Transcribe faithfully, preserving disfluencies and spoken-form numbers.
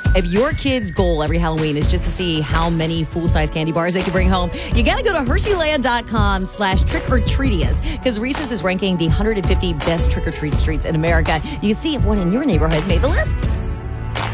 If your kid's goal every Halloween is just to see how many full-size candy bars they can bring home, you got to go to Hersheyland.com slash trick-or-treatius because Reese's is ranking the one hundred fifty best trick-or-treat streets in America. You can see if one in your neighborhood made the list.